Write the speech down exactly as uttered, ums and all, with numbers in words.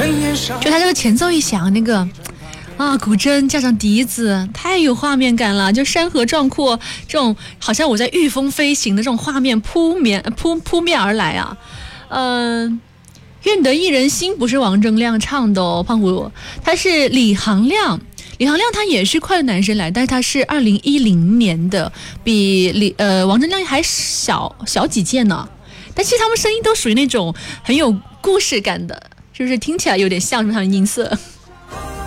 就他这个前奏一响，那个啊，古筝加上笛子，太有画面感了。就山河壮阔，这种好像我在御风飞行的这种画面扑面扑扑面而来啊。嗯、呃，愿得一人心不是王铮亮唱的哦，胖虎，他是李行亮。李行亮他也是快乐男生来，但是他是二零一零年的，比李呃王铮亮还小小几届呢。但其实他们声音都属于那种很有故事感的，是不是听起来有点像他们音色？